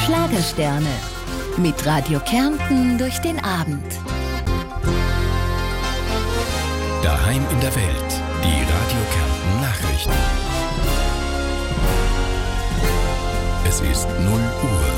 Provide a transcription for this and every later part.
Schlagersterne. Mit Radio Kärnten durch den Abend. Daheim in der Welt. Die Radio Kärnten Nachrichten. Es ist 0 Uhr.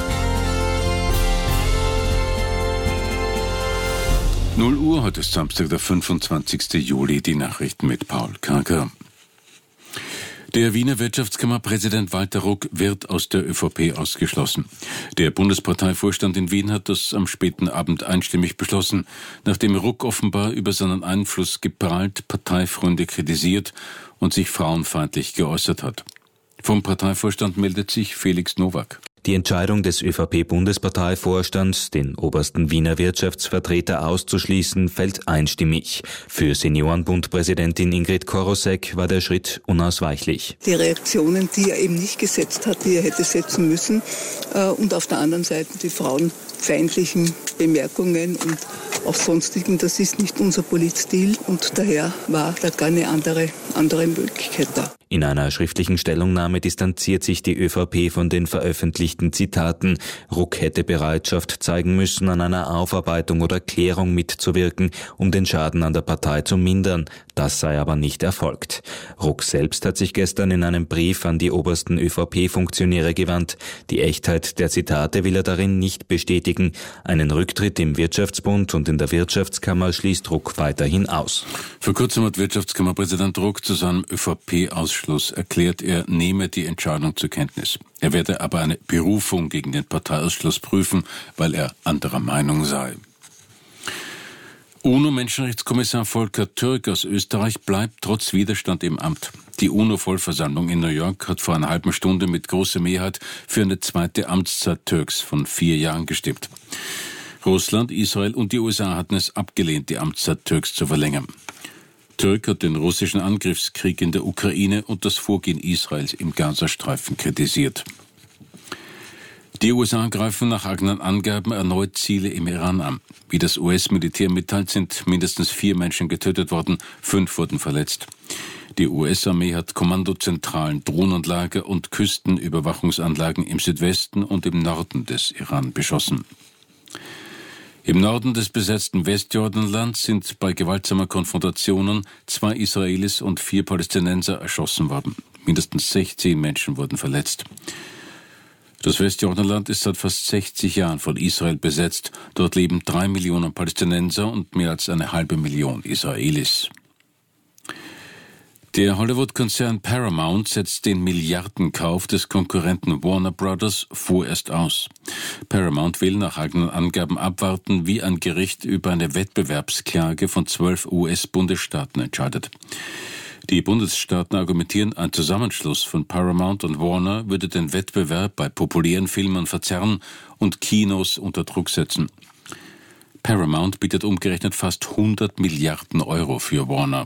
0 Uhr, heute ist Samstag, der 25. Juli, die Nachrichten mit Paul Karger. Der Wiener Wirtschaftskammerpräsident Walter Ruck wird aus der ÖVP ausgeschlossen. Der Bundesparteivorstand in Wien hat das am späten Abend einstimmig beschlossen, nachdem Ruck offenbar über seinen Einfluss geprahlt, Parteifreunde kritisiert und sich frauenfeindlich geäußert hat. Vom Parteivorstand meldet sich Felix Nowak. Die Entscheidung des ÖVP-Bundesparteivorstands, den obersten Wiener Wirtschaftsvertreter auszuschließen, fällt einstimmig. Für Seniorenbundpräsidentin Ingrid Korosek war der Schritt unausweichlich. Die Reaktionen, die er eben nicht gesetzt hat, die er hätte setzen müssen, und auf der anderen Seite die frauenfeindlichen Bemerkungen und auch sonstigen, das ist nicht unser Politstil und daher war da gar eine andere Möglichkeit da. In einer schriftlichen Stellungnahme distanziert sich die ÖVP von den veröffentlichten Zitaten. Ruck hätte Bereitschaft zeigen müssen, an einer Aufarbeitung oder Klärung mitzuwirken, um den Schaden an der Partei zu mindern. Das sei aber nicht erfolgt. Ruck selbst hat sich gestern in einem Brief an die obersten ÖVP-Funktionäre gewandt. Die Echtheit der Zitate will er darin nicht bestätigen. Einen Rücktritt im Wirtschaftsbund und in der Wirtschaftskammer schließt Ruck weiterhin aus. Vor kurzem hat Wirtschaftskammerpräsident Ruck zu seinem ÖVP-Ausschluss erklärt, er nehme die Entscheidung zur Kenntnis. Er werde aber eine Berufung gegen den Parteiausschluss prüfen, weil er anderer Meinung sei. UNO-Menschenrechtskommissar Volker Türk aus Österreich bleibt trotz Widerstand im Amt. Die UNO-Vollversammlung in New York hat vor einer halben Stunde mit großer Mehrheit für eine zweite Amtszeit Türks von 4 Jahren gestimmt. Russland, Israel und die USA hatten es abgelehnt, die Amtszeit Türks zu verlängern. Türk hat den russischen Angriffskrieg in der Ukraine und das Vorgehen Israels im Gazastreifen kritisiert. Die USA greifen nach eigenen Angaben erneut Ziele im Iran an. Wie das US-Militär mitteilt, sind mindestens 4 Menschen getötet worden, 5 wurden verletzt. Die US-Armee hat Kommandozentralen, Drohnenlager und Küstenüberwachungsanlagen im Südwesten und im Norden des Iran beschossen. Im Norden des besetzten Westjordanlands sind bei gewaltsamer Konfrontationen 2 Israelis und 4 Palästinenser erschossen worden. Mindestens 16 Menschen wurden verletzt. Das Westjordanland ist seit fast 60 Jahren von Israel besetzt. Dort leben 3 Millionen Palästinenser und mehr als 500.000 Israelis. Der Hollywood-Konzern Paramount setzt den Milliardenkauf des Konkurrenten Warner Brothers vorerst aus. Paramount will nach eigenen Angaben abwarten, wie ein Gericht über eine Wettbewerbsklage von 12 US-Bundesstaaten entscheidet. Die Bundesstaaten argumentieren, ein Zusammenschluss von Paramount und Warner würde den Wettbewerb bei populären Filmen verzerren und Kinos unter Druck setzen. Paramount bietet umgerechnet fast 100 Milliarden Euro für Warner.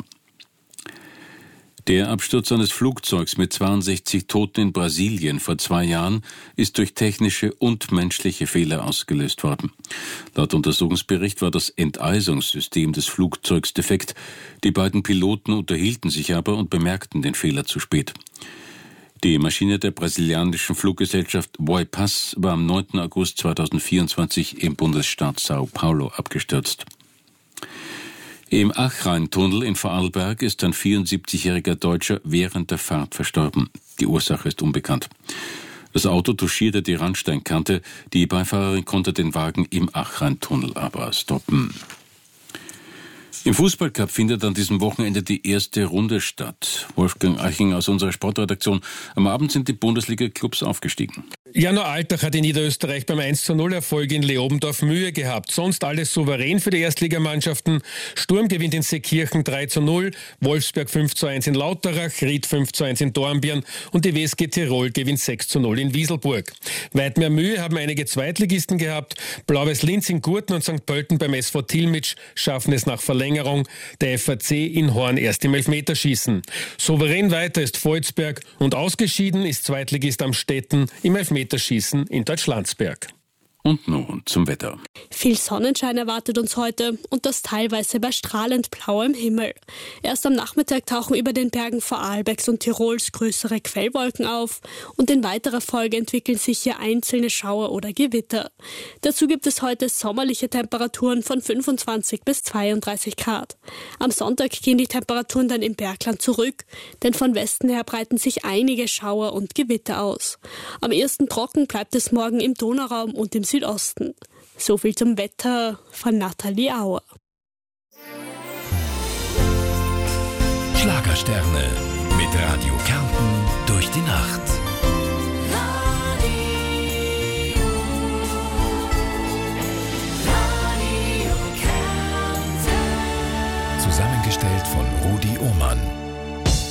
Der Absturz eines Flugzeugs mit 62 Toten in Brasilien vor 2 Jahren ist durch technische und menschliche Fehler ausgelöst worden. Laut Untersuchungsbericht war das Enteisungssystem des Flugzeugs defekt. Die beiden Piloten unterhielten sich aber und bemerkten den Fehler zu spät. Die Maschine der brasilianischen Fluggesellschaft Voipass war am 9. August 2024 im Bundesstaat São Paulo abgestürzt. Im Achrhein-Tunnel in Vorarlberg ist ein 74-jähriger Deutscher während der Fahrt verstorben. Die Ursache ist unbekannt. Das Auto touchierte die Randsteinkante. Die Beifahrerin konnte den Wagen im Achrhein-Tunnel aber stoppen. Im Fußballcup findet an diesem Wochenende die erste Runde statt. Wolfgang Eiching aus unserer Sportredaktion. Am Abend sind die Bundesliga-Clubs aufgestiegen. Jano Altach hat in Niederösterreich beim 1:0-Erfolg in Leobendorf Mühe gehabt. Sonst alles souverän für die Erstligamannschaften. Sturm gewinnt in Seekirchen 3:0, Wolfsberg 5:1 in Lauterach, Ried 5:1 in Dornbirn und die WSG Tirol gewinnt 6:0 in Wieselburg. Weit mehr Mühe haben einige Zweitligisten gehabt. Blau-Weiß Linz in Gurten und St. Pölten beim SV Tilmitsch schaffen es nach Verlängerung. Der FAC in Horn erst im Elfmeterschießen. Souverän weiter ist Volzberg und ausgeschieden ist Zweitligist Amstetten im Elfmeterschießen in Deutschlandsberg. Und nun zum Wetter. Viel Sonnenschein erwartet uns heute und das teilweise bei strahlend blauem Himmel. Erst am Nachmittag tauchen über den Bergen Vorarlbergs und Tirols größere Quellwolken auf und in weiterer Folge entwickeln sich hier einzelne Schauer oder Gewitter. Dazu gibt es heute sommerliche Temperaturen von 25 bis 32 Grad. Am Sonntag gehen die Temperaturen dann im Bergland zurück, denn von Westen her breiten sich einige Schauer und Gewitter aus. Am ehesten trocken bleibt es morgen im Donauraum und im Südosten. So viel zum Wetter von Nathalie Auer. Schlagersterne mit Radio Kärnten durch die Nacht.